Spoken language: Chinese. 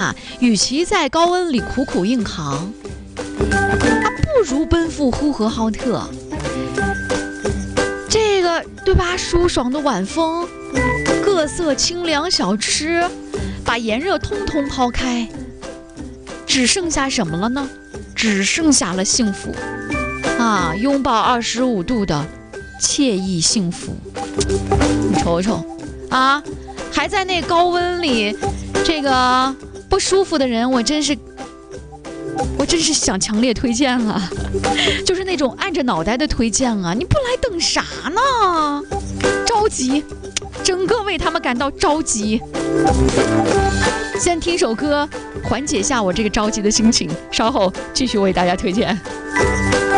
呀，与其在高温里苦苦硬扛，不如奔赴呼和浩特。这个对吧？舒爽的晚风，各色清凉小吃，把炎热通通抛开，只剩下什么了呢？只剩下了幸福啊！拥抱25度的惬意幸福。你瞅瞅啊，还在那高温里，这个不舒服的人，我真是想强烈推荐了，就是那种按着脑袋的推荐啊！你不来等啥呢？着急，整个为他们感到着急。先听首歌，缓解下我这个着急的心情，稍后继续为大家推荐。